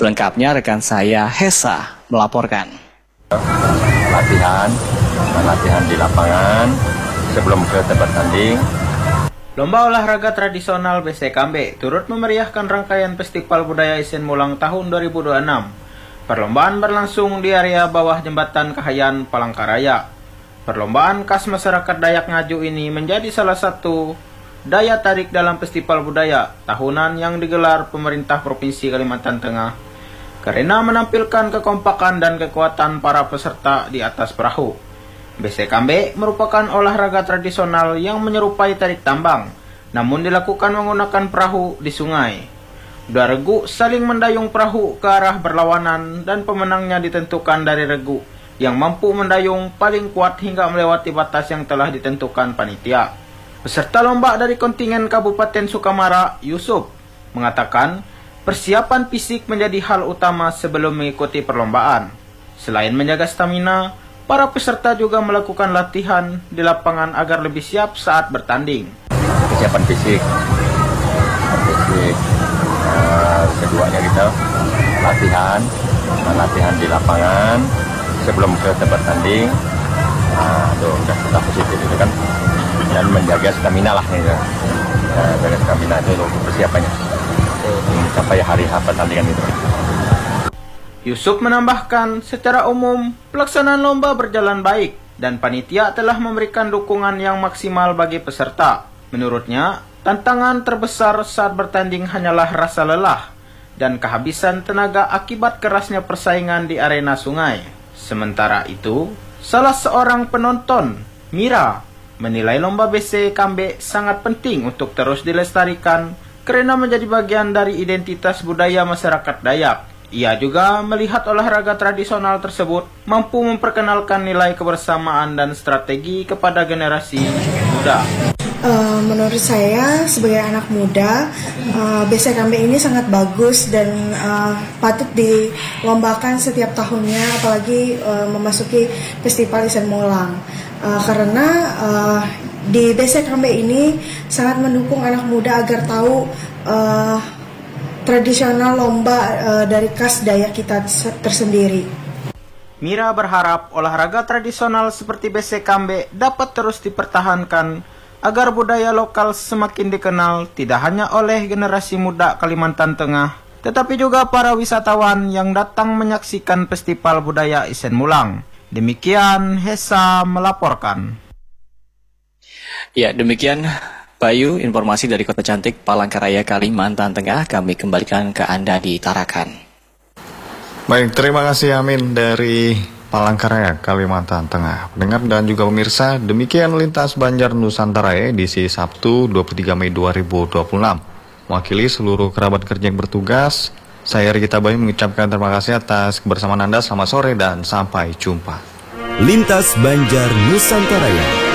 Selengkapnya rekan saya Hesa melaporkan. Latihan di lapangan sebelum ke tempat tanding. Lomba olahraga tradisional BC-Kambe turut memeriahkan rangkaian Festival Budaya Isen Mulang tahun 2026. Perlombaan berlangsung di area bawah jembatan Kahayan, Palangkaraya. Perlombaan khas masyarakat Dayak Ngaju ini menjadi salah satu daya tarik dalam festival budaya tahunan yang digelar pemerintah Provinsi Kalimantan Tengah karena menampilkan kekompakan dan kekuatan para peserta di atas perahu. BC-Kambe merupakan olahraga tradisional yang menyerupai tarik tambang, namun dilakukan menggunakan perahu di sungai. Dua regu saling mendayung perahu ke arah berlawanan dan pemenangnya ditentukan dari regu yang mampu mendayung paling kuat hingga melewati batas yang telah ditentukan panitia. Peserta lomba dari kontingen Kabupaten Sukamara, Yusuf, mengatakan persiapan fisik menjadi hal utama sebelum mengikuti perlombaan. Selain menjaga stamina, para peserta juga melakukan latihan di lapangan agar lebih siap saat bertanding. Persiapan fisik. Keduanya kita latihan di lapangan sebelum ke tempat tanding. Udah kita positif itu kan. Dan menjaga stamina lah gitu. Jaga stamina itu untuk persiapannya sampai hari pertandingan itu. Yusuf menambahkan, secara umum pelaksanaan lomba berjalan baik dan panitia telah memberikan dukungan yang maksimal bagi peserta. Menurutnya, tantangan terbesar saat bertanding hanyalah rasa lelah dan kehabisan tenaga akibat kerasnya persaingan di arena sungai. Sementara itu, salah seorang penonton, Mira, menilai lomba BC-Kambe sangat penting untuk terus dilestarikan karena menjadi bagian dari identitas budaya masyarakat Dayak. Ia juga melihat olahraga tradisional tersebut mampu memperkenalkan nilai kebersamaan dan strategi kepada generasi muda. Menurut saya sebagai anak muda, BC-Kambe ini sangat bagus dan patut dilombakan setiap tahunnya, apalagi memasuki Festival Isen Mulang. Karena di BC-Kambe ini sangat mendukung anak muda agar tahu tradisional lomba dari khas Dayak kita tersendiri. Mira berharap olahraga tradisional seperti BC-Kambe dapat terus dipertahankan agar budaya lokal semakin dikenal tidak hanya oleh generasi muda Kalimantan Tengah, tetapi juga para wisatawan yang datang menyaksikan Festival Budaya Isen Mulang. Demikian Hesa melaporkan. Ya, demikian Bayu, informasi dari Kota Cantik, Palangkaraya, Kalimantan Tengah. Kami kembalikan ke Anda di Tarakan. Baik, terima kasih Amin dari Palangkaraya, Kalimantan Tengah. Pendengar dan juga pemirsa, demikian Lintas Banjar Nusantara edisi Sabtu 23 Mei 2026. Mewakili seluruh kerabat kerja yang bertugas, saya Rikita Bayu mengucapkan terima kasih atas kebersamaan Anda. Selamat sore dan sampai jumpa. Lintas Banjar Nusantara.